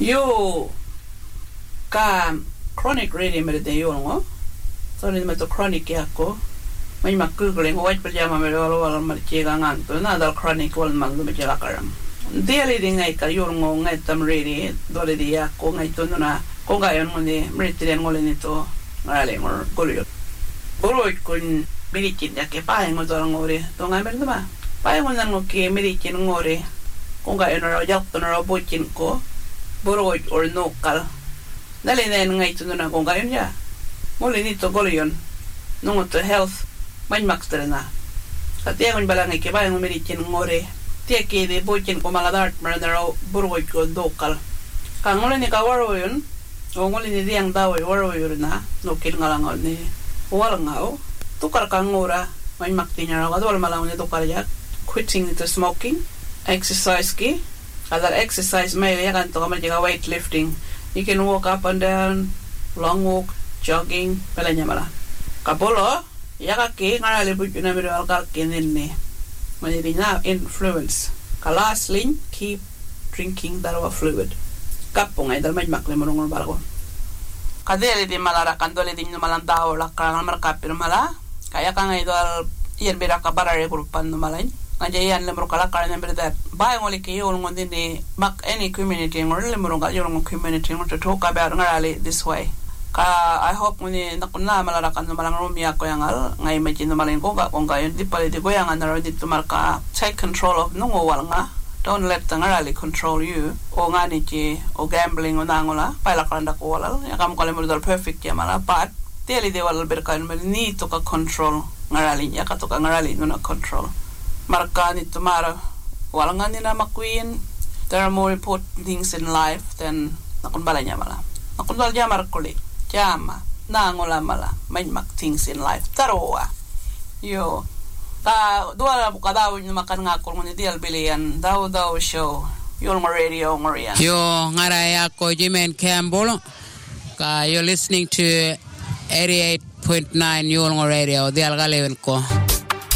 Yo ka chronic ready mere de yo ngo. So ni me to chronic yako. May makugling white pajama me wala mar chega ngang to na dal chronic wal mang me chega karam. Daily ding ay ka yo ngo ngai tam ready dole dia ko ngai to na ko ga yon ni meritrian ngole ni to ngale ngor golyo. Boro kun meritin ya ke pa ngo to ngore to ngai mer ma. Pa ngo nan ngo ke meritin ngore. Ko ga yon ro jak to ro bokin ko. Boro or no kal. Dali na ngai to na ko ga yon ya. Ngole ni to golyon. Nungo to health man maxterna. Katia ngon balang ke ba ngo meritin ngore. Tia ke de bokin ko maladart marandaro boro ko dokal. Ka ngole ni ka waro yon. O ngole ni diang daw waro yon na. No kin ngalang ni. Wal ngao. Tukar ka ngora man maktinya ra dol malang ni tukar ya. Quitting the smoking. Exercise ki. Other exercise may yakan to kama jiga weightlifting. You can walk up and down, long walk, jogging, pelanya mala. Kapolo, yaka ke ngarale buju na miro alka kinenne. Maniri na influence. Lastly, keep drinking darwa fluid. Kapong ay dal majmak le morong balgo. Kadeli di malara kandole di malang tao la kangal markapir mala. Kaya kang ay dal iyan bira kabarare grupan no malay. Ngajayan lemro kala kala nember that by only ke yol ngondi ni mak any community ngor lemro ga yol ngor community ngor to talk about ngarali this way ka I hope ngoni nakuna malarakan no malang rumia ko yangal ngai majin no maling ko ga yun di pali di ko yang anaro di tumarka take control of no wal nga don't let the ngarali control you o ngani ji o gambling o nangola paila kanda ko wala ya kam ko lemro dal perfect ya mala but teli de wal berkan mel ni to ka control ngarali ya ka to ka ngarali no na control Marka ni tumara walang nga nila makuin. There are more important things in life than nakunbala niya mala. Nakunbala niya markuli. Jama. Nangola mala. May things in life. Taroa. Yo. Dua la buka daw yung makan nga kung ni Dial Bilian. Daw show. Yung radio ngorian. Yo ngaraya ko Jimen Campbell. You're listening to 88.9 yung radio. Dial Galewen ko.